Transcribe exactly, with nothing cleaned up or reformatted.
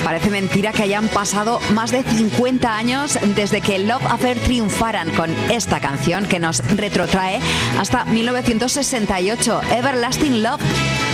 Parece mentira que hayan pasado más de cincuenta años desde que Love Affair triunfaran con esta canción que nos retrotrae hasta mil novecientos sesenta y ocho, Everlasting Love.